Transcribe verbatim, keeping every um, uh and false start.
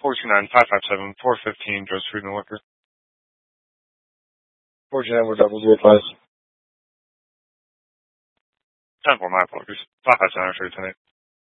four two nine, five five seven, four one five, Joe's Food and Liquor. four two nine, we're double zero five. ten four, my apologies. five five seven, three ten eight.